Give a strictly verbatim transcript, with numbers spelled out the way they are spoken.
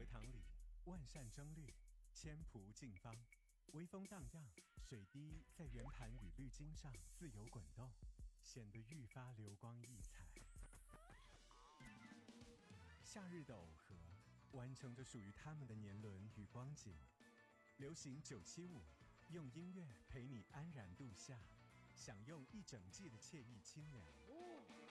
荷塘里，万扇争绿，千蒲竞芳，微风荡漾，水滴在圆盘与绿巾上自由滚动，显得愈发流光溢彩。夏日的耦合，完成着属于他们的年轮与光景。流行九七五，用音乐陪你安然度夏，享用一整季的惬意清凉。